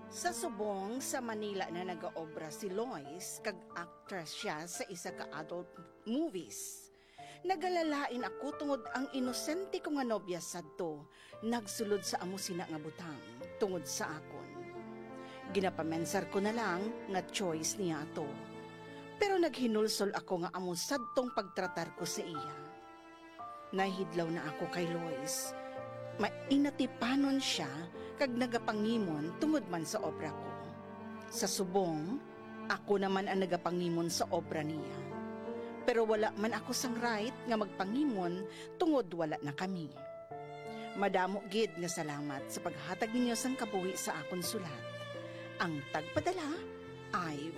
Sa subong sa Manila na nagaobra si Lois, kag actress siya sa isa ka adult movies. Nagalalain ako tungod ang inosente ko nga nobya sadto, nagsulod sa amo sina nga butang, tungod sa akon. Ginapamensar ko na lang nga choice niya to. Pero naghinulsol ako nga amo sadtong pagtratar ko sa iya. Nahidlaw na ako kay Lois. Mainatipanon siya kag nagapangimon tungod man sa obra ko. Sa subong, ako naman ang nagapangimon sa obra niya. Pero wala man ako sang right nga magpangimon tungod wala na kami. Madamo gid nga salamat sa paghatag ninyo sang kabuhi sa akon sulat. Ang tagpadala ay